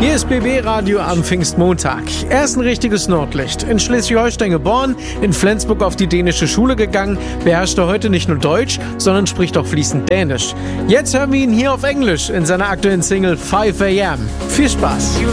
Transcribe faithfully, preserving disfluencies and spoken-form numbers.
Hier ist B B Radio am Pfingstmontag. Er ist ein richtiges Nordlicht. In Schleswig-Holstein geboren, in Flensburg auf die dänische Schule gegangen, beherrscht er heute nicht nur Deutsch, sondern spricht auch fließend Dänisch. Jetzt hören wir ihn hier auf Englisch in seiner aktuellen Single five a m. Viel Spaß!